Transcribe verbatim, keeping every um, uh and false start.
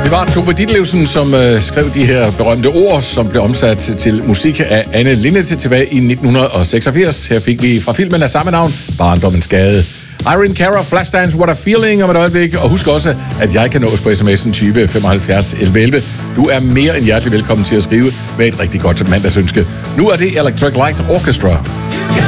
Det var Tove Ditlevsen, som øh, skrev de her berømte ord, som blev omsat til musik af Anne Linnet tilbage i nitten seksogfirs. Her fik vi fra filmen af samme navn, Barndommens Gade. Irene Cara, Flashdance, What a Feeling om et øjeblik. Og husk også, at jeg kan nås på sms'en tyve femoghalvfjerds elleve elleve. Du er mere end hjertelig velkommen til at skrive med et rigtig godt mandagsønske. Nu er det Electric Light Orchestra.